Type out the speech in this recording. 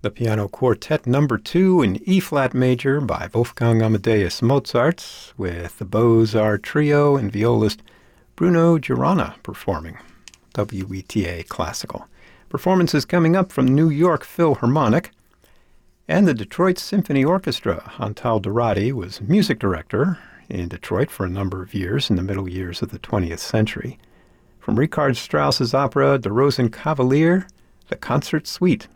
The Piano Quartet Number 2 in E-flat major by Wolfgang Amadeus Mozart, with the Beaux-Arts Trio and violist Bruno Girona performing. WETA Classical. Performances coming up from New York Philharmonic. And the Detroit Symphony Orchestra. Antal Dorati was music director in Detroit for a number of years in the middle years of the 20th century. From Richard Strauss's opera Der Rosenkavalier, the Concert Suite